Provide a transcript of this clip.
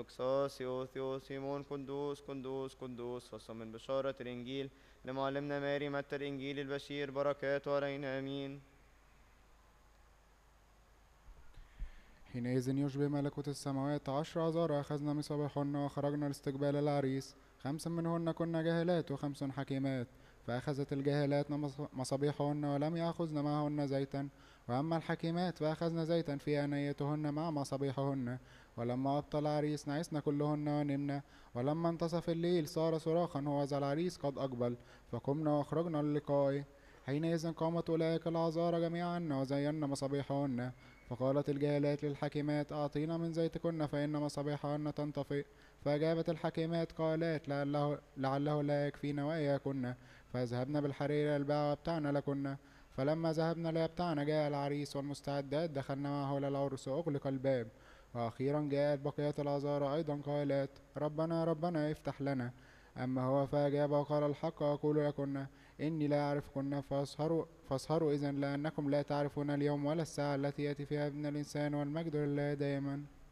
نكساس ثيوثيمون قدوس قدوس قدوس. فصل من بشارة الإنجيل لمعلمنا ماري متى الإنجيل البشير، بركاته علينا آمين. حينئذ يشبه ملكوت السماوات 10 عذارى أخذنا مصابيحهن وخرجنا لاستقبال العريس. 5 منهن كن جاهلات و5 حكيمات. فأخذت الجاهلات مصابيحهن ولم يأخذن معهن زيتا، وأما الحكيمات فأخذن زيتا في آنيتهن مع مصابيحهن. ولما أبطل العريس نعسن كلهن ونمنا. ولما انتصف الليل صار صراخا هوذا العريس قد أقبل، فقمنا وأخرجنا للقائه. حينئذ قامت أولئك العذارى جميعا وزينا مصابيحهن. فقالت الجاهلات للحكيمات أعطينا من زيتكن فإن مصابيحهن تنطفئ. فأجابت الحكيمات قالات لعله لا يكفينا وإياكن، فذهبنا بالحرير الباع وابتعنا لكن. فلما ذهبنا ليبتعنا جاء العريس والمستعدات دخلنا معه إلى العرس وأغلق الباب. وأخيرا جاءت بقية العذارى أيضا قالات ربنا ربنا افتح لنا. أما هو فأجاب وقال الحق أقول لكن إني لا أعرفكن، فاسهروا إذن، لأنكم لا تعرفون اليوم ولا الساعة التي يأتي فيها ابن الإنسان، والمجد لله دائما.